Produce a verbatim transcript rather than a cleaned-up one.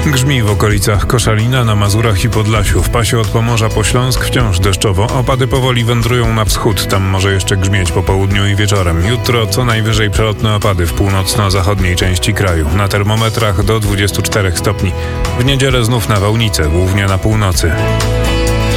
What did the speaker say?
Grzmi w okolicach Koszalina, na Mazurach i Podlasiu. W pasie od Pomorza po Śląsk wciąż deszczowo. Opady powoli wędrują na wschód. Tam może jeszcze grzmieć po południu i wieczorem. Jutro co najwyżej przelotne opady w północno-zachodniej części kraju. Na termometrach do dwudziestu czterech stopni. W niedzielę znów nawałnice, głównie na północy.